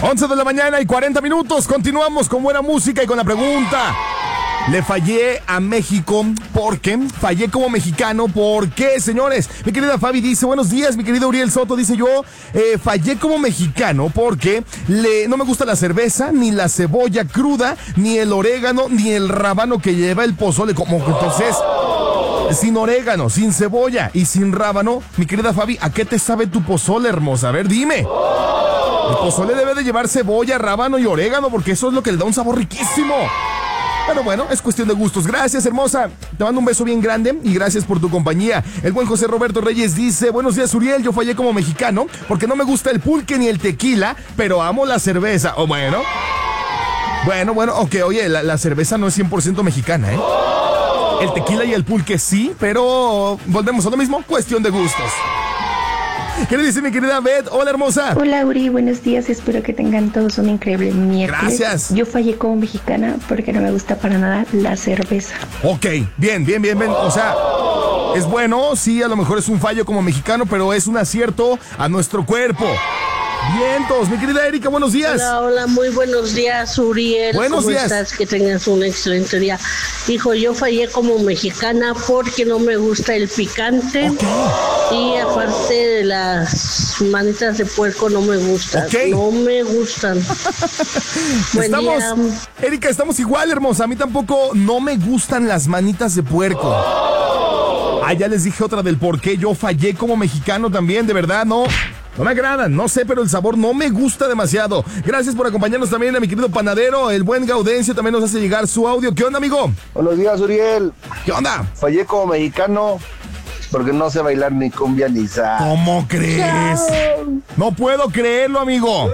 11 de la mañana y 40 minutos. Continuamos con buena música y con la pregunta. Le fallé a México porque fallé como mexicano. ¿Por qué, señores? Mi querida Fabi dice, buenos días. Mi querido Uriel Soto dice, yo fallé como mexicano porque no me gusta la cerveza, ni la cebolla cruda, ni el orégano, ni el rábano que lleva el pozole. Como entonces, sin orégano, sin cebolla y sin rábano, mi querida Fabi, ¿a qué te sabe tu pozole, hermosa? A ver, dime. El pozole debe de llevar cebolla, rábano y orégano porque eso es lo que le da un sabor riquísimo. Pero bueno, es cuestión de gustos. Gracias, hermosa. Te mando un beso bien grande y gracias por tu compañía. El buen José Roberto Reyes dice, buenos días, Uriel, yo fallé como mexicano porque no me gusta el pulque ni el tequila, pero amo la cerveza. O bueno, ok, oye, la cerveza no es 100% mexicana, ¿eh? El tequila y el pulque sí, pero volvemos a lo mismo, cuestión de gustos. ¿Qué le dice mi querida Beth? Hola, hermosa. Hola, Uri, buenos días. Espero que tengan todos un increíble miércoles. Gracias. Yo fallé como mexicana porque no me gusta para nada la cerveza. Ok, bien. O sea, es bueno, sí, a lo mejor es un fallo como mexicano, pero es un acierto a nuestro cuerpo. Vientos, mi querida Erika, buenos días. Hola, muy buenos días, Uriel. Buenos días. ¿Cómo estás? Que tengas un excelente día. Hijo, yo fallé como mexicana porque no me gusta el picante. Okay. Y aparte de las manitas de puerco no me gustan. Okay. No me gustan. Buen día. Erika, estamos igual, hermosa. A mí tampoco no me gustan las manitas de puerco. Ah, ya les dije otra del por qué yo fallé como mexicano también, de verdad, no me agradan, no sé, pero el sabor no me gusta demasiado. Gracias por acompañarnos también a mi querido panadero, el buen Gaudencio también nos hace llegar su audio. ¿Qué onda, amigo? Buenos días, Uriel. ¿Qué onda? Fallé como mexicano porque no sé bailar ni cumbia ni salsa. ¿Cómo crees? No puedo creerlo, amigo.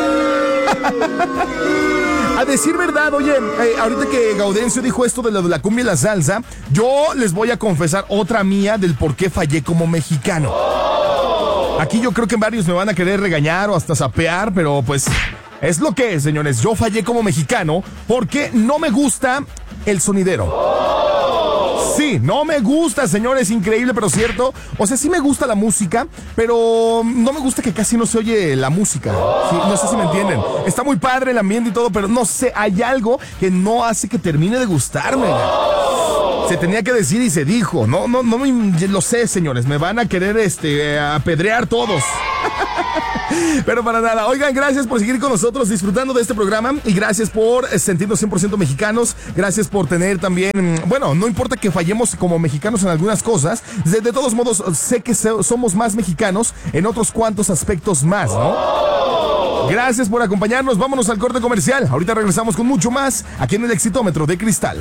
A decir verdad, oye, ahorita que Gaudencio dijo esto de la cumbia y la salsa, yo les voy a confesar otra mía del por qué fallé como mexicano. Aquí yo creo que varios me van a querer regañar o hasta sapear, pero pues es lo que es, señores. Yo fallé como mexicano porque no me gusta el sonidero. Sí, no me gusta, señores, increíble, pero cierto. O sea, sí me gusta la música, pero no me gusta que casi no se oye la música. Sí, no sé si me entienden. Está muy padre el ambiente y todo, pero no sé, hay algo que no hace que termine de gustarme. Se tenía que decir y se dijo. No lo sé, señores. Me van a querer apedrear todos. Pero para nada. Oigan, gracias por seguir con nosotros disfrutando de este programa y gracias por sentirnos 100% mexicanos. Gracias por tener también, bueno, no importa que fallemos como mexicanos en algunas cosas, de todos modos sé que somos más mexicanos en otros cuantos aspectos más, ¿no? Gracias por acompañarnos. Vámonos al corte comercial. Ahorita regresamos con mucho más aquí en el Exitómetro de Cristal.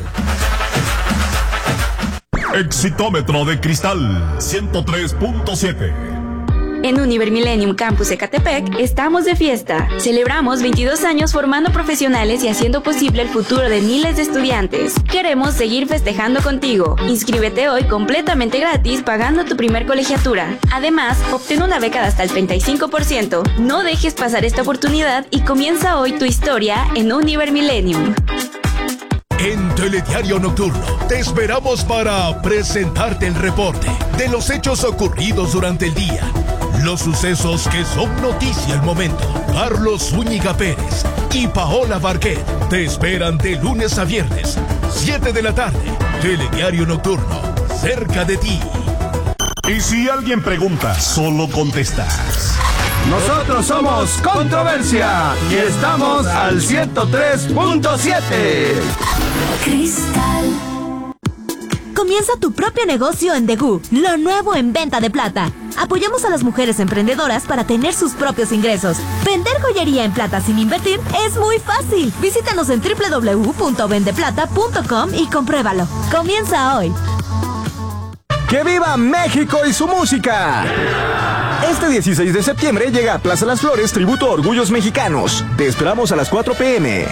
Exitómetro de Cristal 103.7. En Univer Millennium Campus Ecatepec estamos de fiesta. Celebramos 22 años formando profesionales y haciendo posible el futuro de miles de estudiantes. Queremos seguir festejando contigo. Inscríbete hoy completamente gratis pagando tu primer colegiatura. Además, obtén una beca de hasta el 35%. No dejes pasar esta oportunidad y comienza hoy tu historia en Univer Millennium. En Telediario Nocturno te esperamos para presentarte el reporte de los hechos ocurridos durante el día. Los sucesos que son noticia al momento. Carlos Zúñiga Pérez y Paola Barquet te esperan de lunes a viernes, 7 de la tarde. Telediario Nocturno, cerca de ti. Y si alguien pregunta, solo contestas. Nosotros somos Controversia y estamos al 103.7. Cristal. Comienza tu propio negocio en Degú, lo nuevo en venta de plata. Apoyamos a las mujeres emprendedoras para tener sus propios ingresos. Vender joyería en plata sin invertir es muy fácil. Visítanos en www.vendeplata.com y compruébalo. Comienza hoy. ¡Que viva México y su música! Este 16 de septiembre llega a Plaza Las Flores tributo a Orgullos Mexicanos. Te esperamos a las 4 p.m.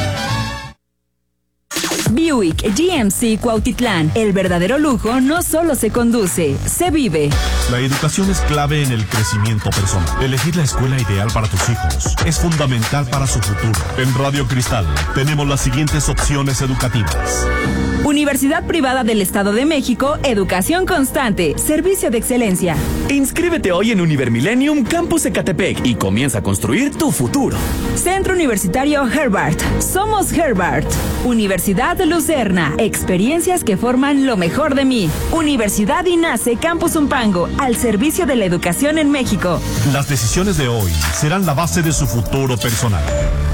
Buick GMC Cuautitlán. El verdadero lujo no solo se conduce, se vive. La educación es clave en el crecimiento personal. Elegir la escuela ideal para tus hijos es fundamental para su futuro. En Radio Cristal tenemos las siguientes opciones educativas: Universidad Privada del Estado de México, educación constante, servicio de excelencia. Inscríbete hoy en Univermillennium Campus Ecatepec y comienza a construir tu futuro. Centro Universitario Herbart. Somos Herbart. Universidad de Lucerna. Experiencias que forman lo mejor de mí. Universidad INACE Campus Umpango. Al servicio de la educación en México. Las decisiones de hoy serán la base de su futuro personal.